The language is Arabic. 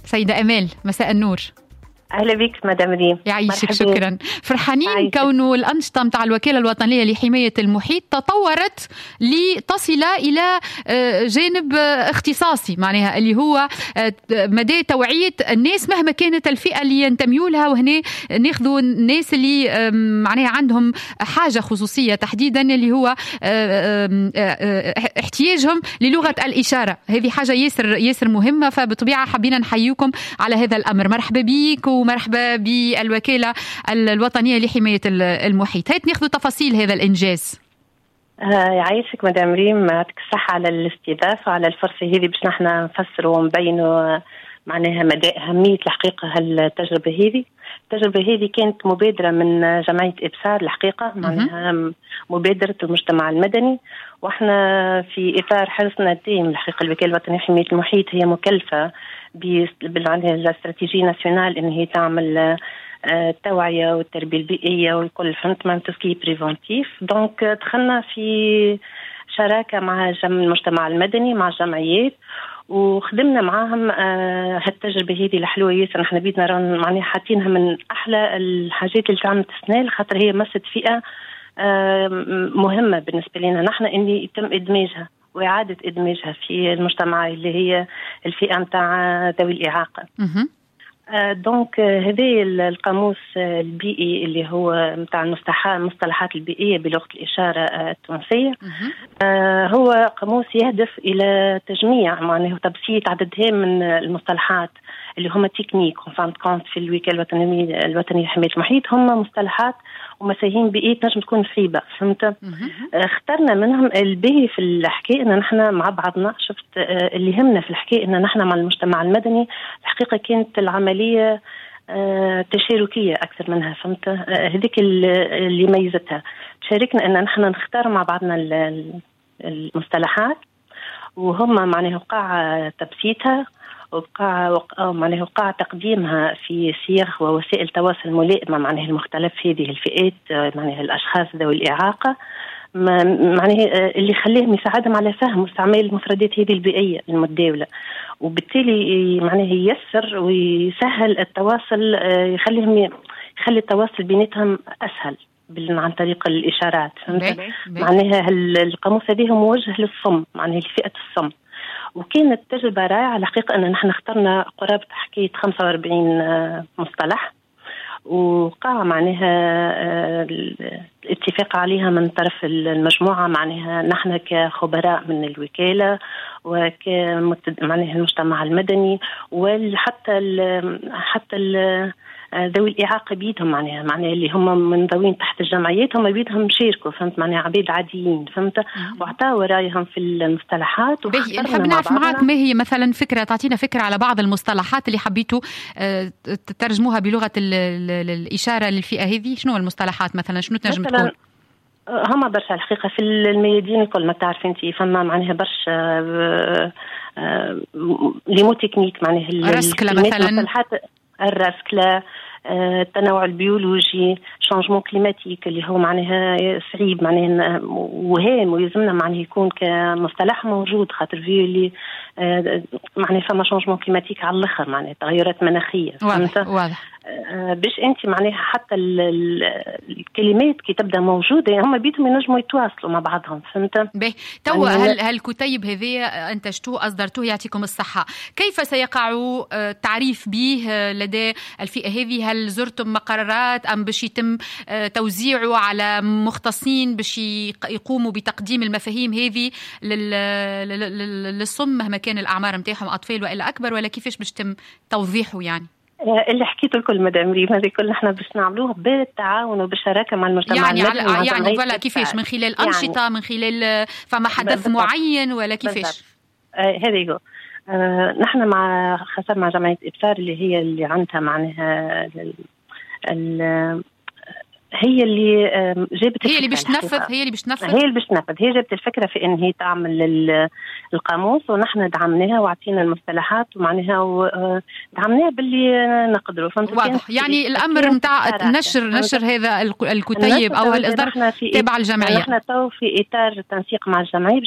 سيدة أمال، مساء النور. أهلا بك مدام ريم. يعيشك، شكرا. فرحانين كونه الأنشطة متاع الوكالة الوطنية لحماية المحيط تطورت لتصل إلى جانب اختصاصي، معناها اللي هو مدى توعية الناس مهما كانت الفئة اللي ينتميوا لها، وهنا ناخذوا الناس اللي معناها عندهم حاجة خصوصية تحديدا، اللي هو احتياجهم للغة الإشارة. هذه حاجة ياسر مهمة، فبطبيعة حبينا نحييكم على هذا الأمر. مرحبا بيك ومرحبا بالوكالة الوطنية لحماية المحيط. هات ناخذ تفاصيل هذا الإنجاز. يعيشك مدام ريم، يعطيك الصحة على الاستضافة، على الفرصة هذه باش نحن نفسروا ونبينوا معناها مدى أهمية الحقيقة هالتجربة هذه. التجربة هذه كانت مبادرة من جمعية إبصار الحقيقة، معناها مبادرة المجتمع المدني، واحنا في إطار حرصنا الدائم الحقيقة الوكالة الوطنية لحماية المحيط هي مكلفة بالاستراتيجية ناسيونال إن هي تعمل التوعية والتربية البيئية والكل، فهمت، مع تسكي بريفونتيف. دونك دخلنا في شراكة مع المجتمع المدني، مع الجمعيات، وخدمنا معاهم هالتجربة هذه الحلوة ياسر. نحن بيدنا معناها حاطينها من أحلى الحاجات اللي تعمل السنة، لخاطر هي مست فئة مهمة بالنسبة لنا نحن، إن يتم إدماجها وإعادة إدماجها في المجتمع اللي هي الفئة متاع ذوي الإعاقة. دونك هذا القاموس البيئي اللي هو متاع المصطلحات البيئية بلغة الإشارة التونسية، هو قاموس يهدف إلى تجميع معناه وتبسيط عدد هام من المصطلحات اللي هم تكنيك وفهمت في الوكالة الوطنية لحماية المحيط، هم مصطلحات ومفاهيم بيئية نجم تكون خيبة، فهمت. اخترنا منهم الباهي في الحكاية ان نحن مع بعضنا، شفت اللي همنا في الحكاية ان نحن مع المجتمع المدني. الحقيقة كانت العملية تشاركية أكثر منها، فهمت. هذيك اللي ميزتها، شاركنا ان نحن نختار مع بعضنا المصطلحات، وهم معناه وقع تبسيطها وقع تقديمها في صيغ ووسائل تواصل ملائمة معناه المختلف هذه الفئات، معناه الأشخاص ذوي الإعاقة، معناه اللي خليهم يساعدهم على فهم واستعمال المفردات هذه البيئية المتداولة، وبالتالي معناه ييسر ويسهل التواصل، يخلي التواصل بيناتهم أسهل عن طريق الإشارات، فهمت. معناها القاموس هذه موجه للصم، معناه لفئة الصم. وكانت تجربة رائعة الحقيقة أن نحن اخترنا قرابة حكاية 45 مصطلح، وقع معناها الاتفاق عليها من طرف المجموعة، معناها نحن كخبراء من الوكالة معناها المجتمع المدني، وحتى ذوي الإعاقة بيدهم معناها اللي هم منضوين تحت الجمعيات، هم بيدهم شاركوا، فهمت، معناها عبيد عاديين، فهمت، وعطاوا رأيهم في المصطلحات. نحب نعرف معك ما هي مثلا فكرة، تعطينا فكرة على بعض المصطلحات اللي حبيتوا تترجموها بلغة الإشارة للفئة هذه. شنو المصطلحات مثلا، شنو تنجم تكون؟ هم برشا الحقيقة في الميادين الكل، ما تعرف انت، فما معناها برشا ليمو تكنيك، معناها الرسكلة مثلا، الرسكلة، التنوع البيولوجي، شانجمون كليماتيك اللي هو معناها صعيب معناها وهام، ويلزمنا معناها يكون كمصطلح موجود، خاطر فيه اللي معناها فما شانجمون كليماتيك على الاخر، معناها تغيرات مناخية، واضح. باش انت معناها حتى الكلمات كي تبدا موجوده هم بيتهم ينجموا يتواصلوا مع بعضهم، فهمت. توا هالكتيب هذه انتجتوه اصدرتوه، يعطيكم الصحه. كيف سيقع التعريف به لدى الفئه هذه؟ هل زرتم مقرات ام باش يتم توزيعه على مختصين باش يقوموا بتقديم المفاهيم هذه للصم مهما كان الاعمار نتاعهم، اطفال والا اكبر، ولا كيفاش باش يتم توضيحه؟ يعني اللي حكيته لكل مدام ريم هذه كل نحن باش نعملوه بالتعاون وبالشراكه مع المجتمع يعني ولا كيفاش، من خلال انشطه يعني من خلال فما حدث معين ولا كيفاش؟ هذه هو نحن خاصة مع جمعية إبصار اللي عندها معناها هي اللي جابت هي اللي باش تنفذ هي جابت الفكرة في ان هي تعمل القاموس، ونحن دعمناها وعطينا المصطلحات ومعناها ودعمناها باللي نقدروا، واضح. يعني الامر نتاع نشر هذا الكتيب او الاصدار تابع الجمعية. نحن تو في اطار تنسيق مع الجمعية